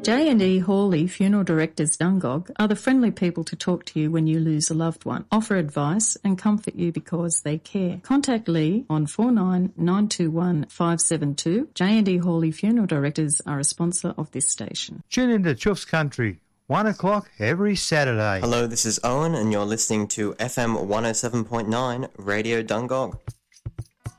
J&E Hawley Funeral Directors Dungog are the friendly people to talk to you when you lose a loved one, offer advice and comfort you because they care. Contact Lee on 49921572. 572. J&E Hawley Funeral Directors are a sponsor of this station. Tune into Chuff's Country, 1 o'clock every Saturday. Hello, this is Owen and you're listening to FM 107.9 Radio Dungog.